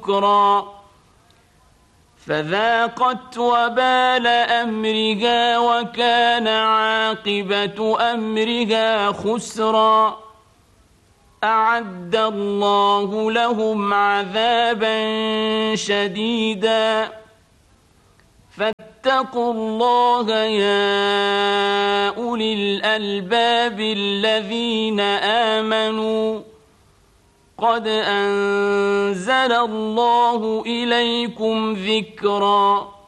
ذكرا فذاقت وبال أمرها وكان عاقبة أمرها خسرا أعد الله لهم عذابا شديدا فاتقوا الله يا أولي الألباب الذين آمنوا قد أنزل الله إليكم ذكرا